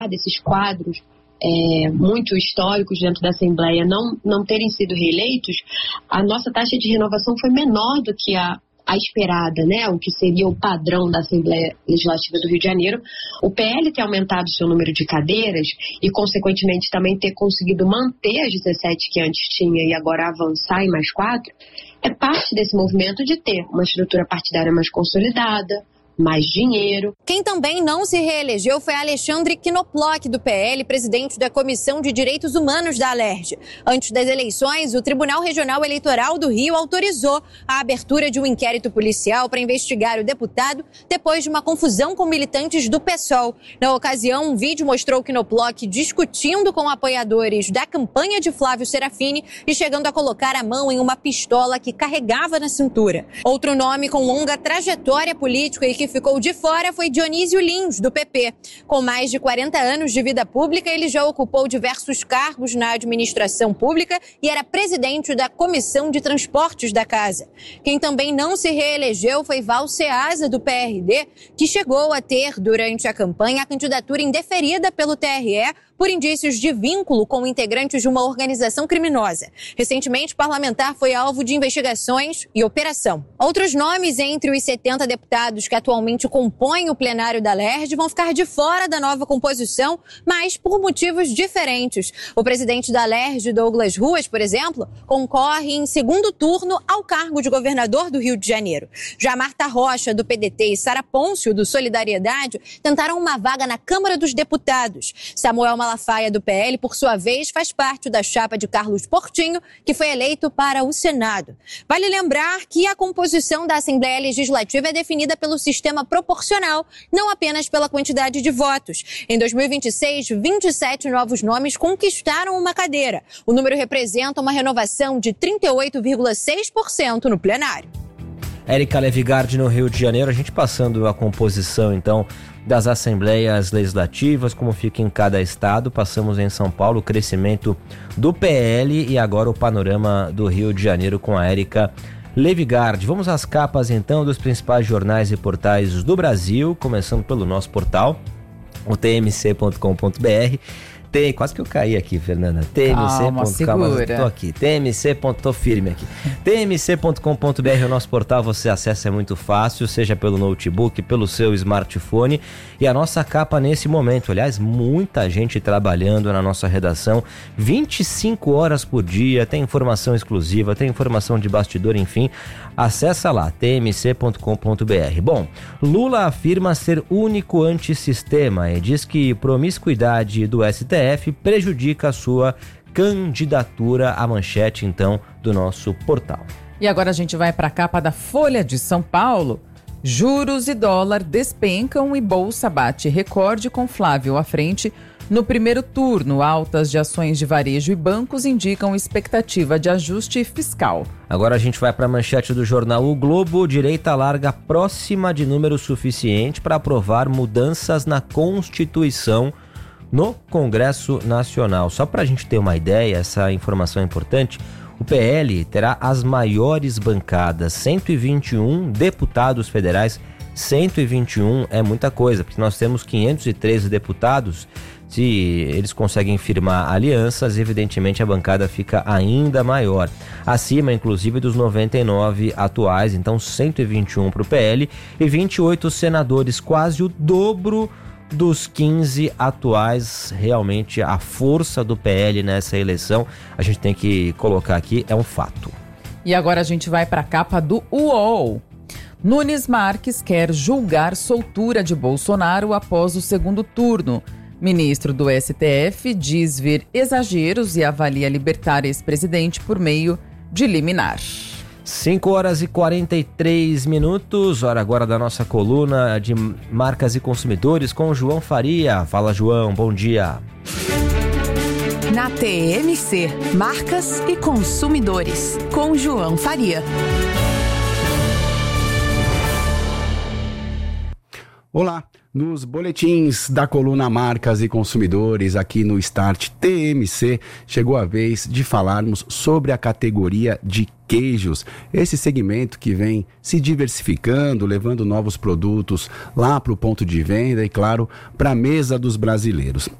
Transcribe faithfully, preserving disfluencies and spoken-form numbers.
desses quadros é, muito históricos dentro da Assembleia não, não terem sido reeleitos, a nossa taxa de renovação foi menor do que a, a esperada, né? O que seria o padrão da Assembleia Legislativa do Rio de Janeiro. O P L ter aumentado o seu número de cadeiras e, consequentemente, também ter conseguido manter as dezessete que antes tinha e agora avançar em mais quatro, é parte desse movimento de ter uma estrutura partidária mais consolidada, mais dinheiro. Quem também não se reelegeu foi Alexandre Knoploch, do P L, presidente da Comissão de Direitos Humanos da Alerj. Antes das eleições, o Tribunal Regional Eleitoral do Rio autorizou a abertura de um inquérito policial para investigar o deputado depois de uma confusão com militantes do PSOL. Na ocasião, um vídeo mostrou Knoploch discutindo com apoiadores da campanha de Flávio Serafini e chegando a colocar a mão em uma pistola que carregava na cintura. Outro nome com longa trajetória política e que ficou de fora foi Dionísio Lins, do P P. Com mais de quarenta anos de vida pública, ele já ocupou diversos cargos na administração pública e era presidente da Comissão de Transportes da Casa. Quem também não se reelegeu foi Val Ceasa, do P R D, que chegou a ter, durante a campanha, a candidatura indeferida pelo T R E por indícios de vínculo com integrantes de uma organização criminosa. Recentemente, o parlamentar foi alvo de investigações e operação. Outros nomes entre os setenta deputados que atualmente compõem o plenário da Alerj vão ficar de fora da nova composição, mas por motivos diferentes. O presidente da Alerj, Douglas Ruas, por exemplo, concorre em segundo turno ao cargo de governador do Rio de Janeiro. Já Marta Rocha, do P D T, e Sara Pôncio, do Solidariedade, tentaram uma vaga na Câmara dos Deputados. Samuel Malafaia, do P L, por sua vez, faz parte da chapa de Carlos Portinho, que foi eleito para o Senado. Vale lembrar que a composição da Assembleia Legislativa é definida pelo sistema proporcional, não apenas pela quantidade de votos. Em dois mil e vinte e seis, vinte e sete novos nomes conquistaram uma cadeira. O número representa uma renovação de trinta e oito vírgula seis por cento no plenário. Érica Levigardi, no Rio de Janeiro. A gente passando a composição, então, das assembleias legislativas, como fica em cada estado. Passamos em São Paulo o crescimento do P L e agora o panorama do Rio de Janeiro com a Érica Levigardi. Vamos às capas, então, dos principais jornais e portais do Brasil, começando pelo nosso portal, o t m c ponto com ponto b r. Tem, quase que eu caí aqui, Fernanda. T M C. Calma, segura. Calma, tô aqui. T M C. Tô firme aqui. T M C ponto com ponto b r é o nosso portal, você acessa, é muito fácil, seja pelo notebook, pelo seu smartphone. E a nossa capa nesse momento, aliás, muita gente trabalhando na nossa redação, vinte e cinco horas por dia, tem informação exclusiva, tem informação de bastidor, enfim. Acessa lá, t m c ponto com ponto b r. Bom, Lula afirma ser único antissistema e diz que promiscuidade do S T F prejudica a sua candidatura. À manchete, então, do nosso portal. E agora a gente vai para a capa da Folha de São Paulo. Juros e dólar despencam e bolsa bate recorde com Flávio à frente. No primeiro turno, altas de ações de varejo e bancos indicam expectativa de ajuste fiscal. Agora a gente vai para a manchete do jornal O Globo. Direita larga próxima de número suficiente para aprovar mudanças na Constituição no Congresso Nacional. Só para a gente ter uma ideia, essa informação é importante, o P L terá as maiores bancadas, cento e vinte e um deputados federais. Cento e vinte e um é muita coisa, porque nós temos quinhentos e treze deputados. Se eles conseguem firmar alianças, evidentemente a bancada fica ainda maior, acima inclusive dos noventa e nove atuais. Então cento e vinte e um para o P L e vinte e oito senadores, quase o dobro dos quinze atuais. Realmente a força do P L nessa eleição, a gente tem que colocar aqui, é um fato. E agora a gente vai para a capa do U O L. Nunes Marques quer julgar soltura de Bolsonaro após o segundo turno. Ministro do S T F diz ver exageros e avalia libertar ex-presidente por meio de liminar. cinco horas e quarenta e três minutos, hora agora da nossa coluna de marcas e consumidores com o João Faria. Fala, João, bom dia. Na T M C, marcas e consumidores, com João Faria. Olá, Nos boletins da coluna Marcas e Consumidores aqui no Start T M C, chegou a vez de falarmos sobre a categoria de queijos, esse segmento que vem se diversificando, levando novos produtos lá para o ponto de venda e, claro, para a mesa dos brasileiros.